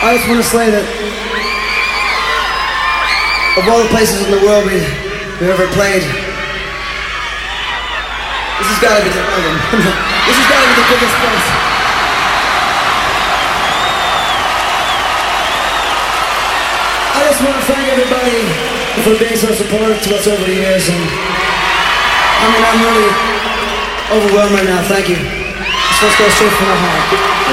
I just want to say that of all the places in the world we've ever played, this has got to be the this has got to be the biggest place. I just want to thank everybody for being so supportive to us over the years, and I mean, I'm really overwhelmed right now. Thank you. This one's goes straight from the heart.